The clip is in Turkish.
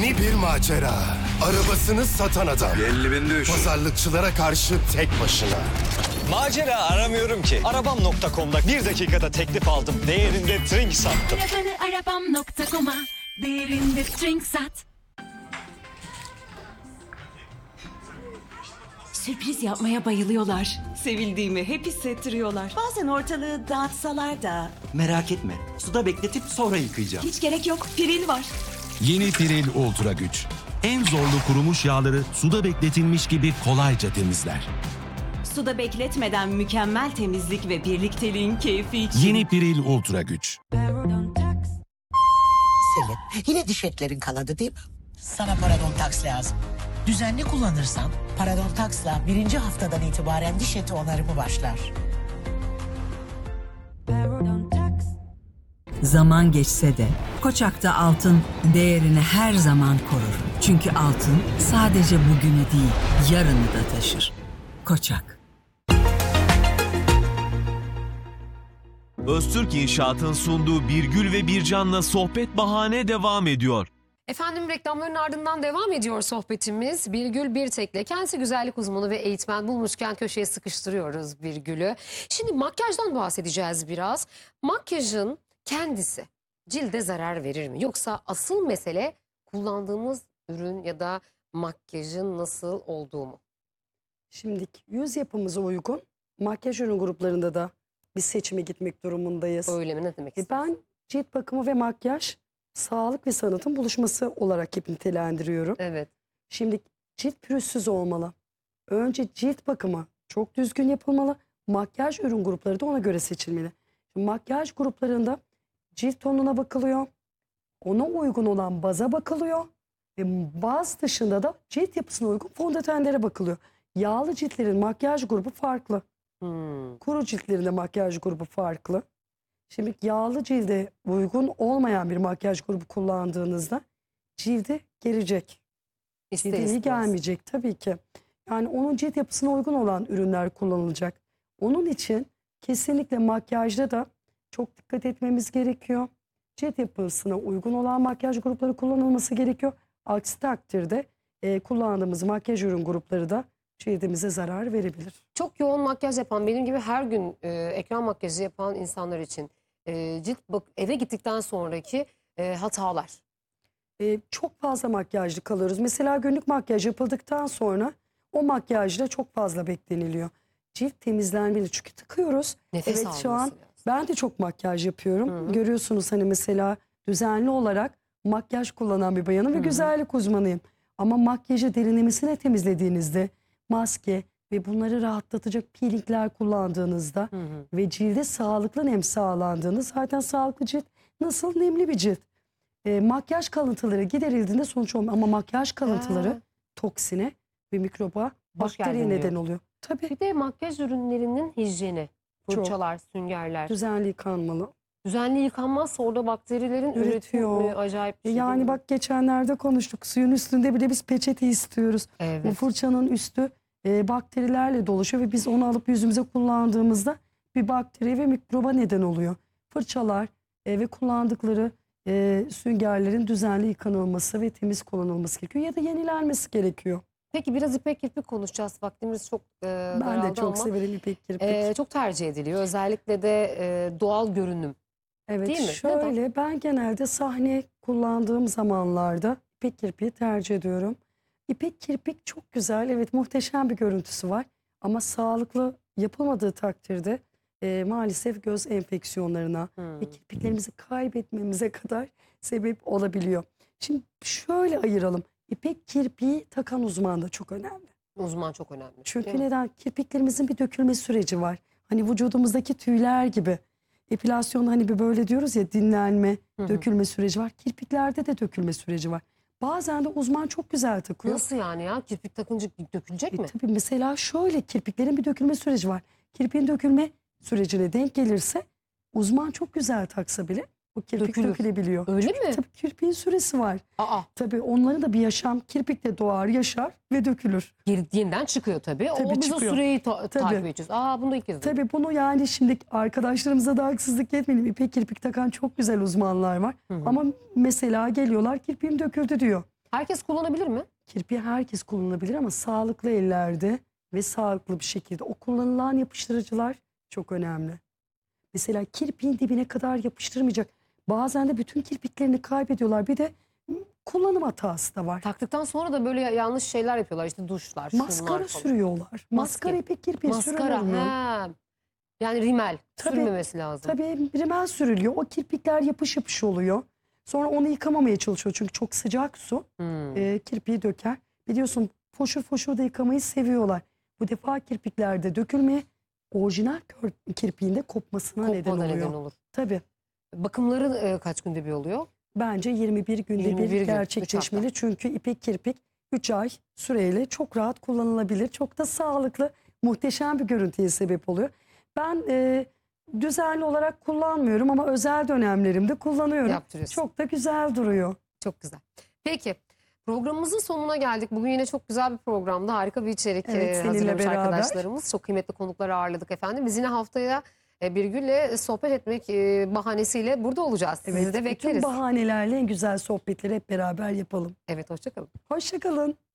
Yeni bir macera. Arabasını satan adam. 50.000 düş. Pazarlıkçılara karşı tek başına. Macera aramıyorum ki. Arabam.com'da bir dakikada teklif aldım. Değerinde trink sattım. Arabam.com'a değerinde trink sat. Sürpriz yapmaya bayılıyorlar. Sevildiğimi hep hissettiriyorlar. Bazen ortalığı dağıtsalar da. Merak etme. Suda bekletip sonra yıkayacağım. Hiç gerek yok. Piril var. Yeni Piril Ultra Güç. En zorlu kurumuş yağları suda bekletilmiş gibi kolayca temizler. Suda bekletmeden mükemmel temizlik ve birlikteliğin keyfi için. Yeni Piril Ultra Güç. Selin, yine diş etlerin kanadı değil mi? Sana Parodontax lazım. Düzenli kullanırsan Parodontax'la 1. haftadan itibaren diş eti onarımı başlar. Zaman geçse de Koçak'ta altın değerini her zaman korur. Çünkü altın sadece bugünü değil, yarını da taşır. Koçak. Öztürk İnşaat'ın sunduğu Birgül ve Bircan'la sohbet bahane devam ediyor. Efendim reklamların ardından devam ediyor sohbetimiz. Birgül Birtek'le kendisi güzellik uzmanı ve eğitmen bulmuşken köşeye sıkıştırıyoruz Birgül'ü. Şimdi makyajdan bahsedeceğiz biraz. Makyajın kendisi cilde zarar verir mi? Yoksa asıl mesele kullandığımız ürün ya da makyajın nasıl olduğu mu? Şimdi yüz yapımıza uygun makyaj ürün gruplarında da biz seçime gitmek durumundayız. Öyle mi? Ne demek istiyorsun? Ben cilt bakımı ve makyaj sağlık ve sanatın buluşması olarak hep nitelendiriyorum. Evet. Şimdi cilt pürüzsüz olmalı. Önce cilt bakımı çok düzgün yapılmalı. Makyaj ürün grupları da ona göre seçilmeli. Şimdi makyaj gruplarında cilt tonuna bakılıyor. Ona uygun olan baza bakılıyor. Ve baz dışında da cilt yapısına uygun fondötenlere bakılıyor. Yağlı ciltlerin makyaj grubu farklı. Kuru ciltlerin de makyaj grubu farklı. Şimdi yağlı cilde uygun olmayan bir makyaj grubu kullandığınızda cildi gelecek. Cilde iyi gelmeyecek tabii ki. Yani onun cilt yapısına uygun olan ürünler kullanılacak. Onun için kesinlikle makyajda da çok dikkat etmemiz gerekiyor. Cilt yapısına uygun olan makyaj grupları kullanılması gerekiyor. Aksi takdirde kullandığımız makyaj ürün grupları da cildimize zarar verebilir. Çok yoğun makyaj yapan, benim gibi her gün ekran makyajı yapan insanlar için eve gittikten sonraki hatalar. Çok fazla makyajlı kalıyoruz. Mesela günlük makyaj yapıldıktan sonra o makyajda çok fazla bekleniliyor. Cilt temizlenmeli çünkü tıkıyoruz. Nefes evet şu an alması lazım. ben de çok makyaj yapıyorum. Görüyorsunuz hani mesela düzenli olarak makyaj kullanan bir bayanım ve güzellik uzmanıyım. Ama makyajı derinlemesine temizlediğinizde maske ve bunları rahatlatacak peelingler kullandığınızda ve cilde sağlıklı nem sağlandığınız, zaten sağlıklı cilt nasıl nemli bir cilt. Makyaj kalıntıları giderildiğinde sonuç olmuyor ama makyaj kalıntıları toksine ve mikroba, bakteriye neden oluyor. Tabii. Bir de makyaj ürünlerinin hijyeni, fırçalar, süngerler. Düzenli yıkanmalı. Düzenli yıkanmazsa orada bakterilerin üretimi acayip bir şey. Yani bak geçenlerde konuştuk, suyun üstünde bile biz peçete istiyoruz. Evet. Bu fırçanın üstü bakterilerle dolaşıyor ve biz onu alıp yüzümüze kullandığımızda bir bakteri ve mikroba neden oluyor. Fırçalar ve kullandıkları süngerlerin düzenli yıkanılması ve temiz kullanılması gerekiyor ya da yenilenmesi gerekiyor. Peki biraz ipek kirpik konuşacağız. Vaktimiz çok Ben de çok severim ipek kirpik. Çok tercih ediliyor. Özellikle de doğal görünüm. Evet, değil mi? şöyle Neden? ben genelde sahne kullandığım zamanlarda ipek kirpiği tercih ediyorum. İpek kirpik çok güzel, evet, muhteşem bir görüntüsü var. Ama sağlıklı yapılmadığı takdirde maalesef göz enfeksiyonlarına ve kirpiklerimizi kaybetmemize kadar sebep olabiliyor. Şimdi şöyle ayıralım. İpek kirpiği takan uzman da çok önemli. Uzman çok önemli. Çünkü neden? Kirpiklerimizin bir dökülme süreci var. Hani vücudumuzdaki tüyler gibi. Epilasyonda hani bir böyle diyoruz ya, dinlenme, dökülme süreci var. Kirpiklerde de dökülme süreci var. Bazen de uzman çok güzel takıyor. Nasıl yani ya? Kirpik takınca dökülecek mi? Tabii mesela şöyle, kirpiklerin bir dökülme süreci var. Kirpiğin dökülme sürecine denk gelirse uzman çok güzel taksa bile o kirpik dökülebiliyor. Öyle Çünkü mi? tabii kirpiğin süresi var. Aa. Tabii onların da bir yaşam, kirpik de doğar, yaşar ve dökülür. Yeniden çıkıyor tabii. Tabii Biz o çıkıyor. süreyi takip edeceğiz. Bunu ilk kez. Tabii bunu yani şimdi arkadaşlarımıza da haksızlık etmeyelim. İpek kirpik takan çok güzel uzmanlar var. Ama mesela geliyorlar, kirpiğim döküldü diyor. Herkes kullanabilir mi? Kirpiği herkes kullanabilir ama sağlıklı ellerde ve sağlıklı bir şekilde. O kullanılan yapıştırıcılar çok önemli. Mesela kirpiğin dibine kadar yapıştırmayacak. Bazen de bütün kirpiklerini kaybediyorlar. Bir de kullanım hatası da var. Taktıktan sonra da böyle yanlış şeyler yapıyorlar. İşte duşlar, şunlar Maskara falan. sürüyorlar. Maskara ipek kirpiğe Maskara. sürülür mü? He. Yani rimel. Tabii, Sürmemesi lazım. Tabii rimel sürülüyor. O kirpikler yapış yapış oluyor. Sonra onu yıkamamaya çalışıyor. Çünkü çok sıcak su kirpiği döker. Biliyorsun foşur foşur da yıkamayı seviyorlar. Bu defa kirpiklerde dökülmeye orijinal kirpiğinde kopmasına neden Kopma da oluyor. neden olur. Tabii. Bakımları kaç günde bir oluyor? Bence 21 günde 21 bir gün, gerçekleşmeli. Çünkü ipek kirpik 3 ay süreyle çok rahat kullanılabilir. Çok da sağlıklı, muhteşem bir görüntüye sebep oluyor. Ben düzenli olarak kullanmıyorum ama özel dönemlerimde kullanıyorum. Yaptırıyorsun. Çok da güzel duruyor. Çok güzel. Peki programımızın sonuna geldik. Bugün yine çok güzel bir programda. Harika bir içerik Evet, seninle hazırlamış beraber. arkadaşlarımız. Çok kıymetli konukları ağırladık efendim. Biz yine haftaya Birgül'le sohbet etmek bahanesiyle burada olacağız. Sizi de Bütün bekleriz. bahanelerle en güzel sohbetleri hep beraber yapalım. Evet, hoşça kalın. Hoşça kalın.